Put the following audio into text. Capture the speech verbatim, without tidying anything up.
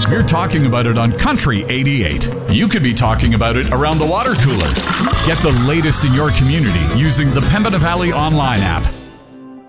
we're talking about it on Country eighty-eight. You could be talking about it around the water cooler. Get the latest in your community using the Pembina Valley online app.